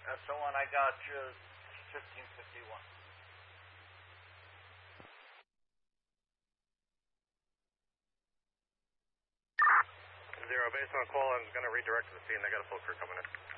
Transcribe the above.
That's the one I got you, 1551. 0, based on call, I'm going to redirect to the scene. They got a full crew coming in.